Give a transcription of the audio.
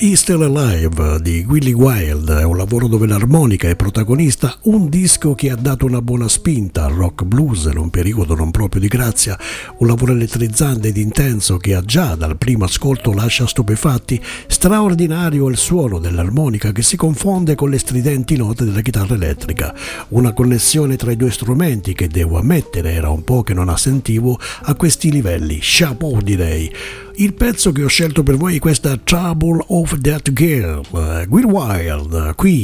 Is Still Alive di Willie Wild è un lavoro dove l'armonica è protagonista, un disco che ha dato una buona spinta al rock blues in un periodo non proprio di grazia, un lavoro elettrizzante ed intenso che già dal primo ascolto lascia stupefatti. Straordinario il suono dell'armonica che si confonde con le stridenti note della chitarra elettrica, una connessione tra i due strumenti che devo ammettere era un po' che non sentivo a questi livelli. Chapeau, direi. Il pezzo che ho scelto per voi è questa Trouble of That Girl, Will Wild, qui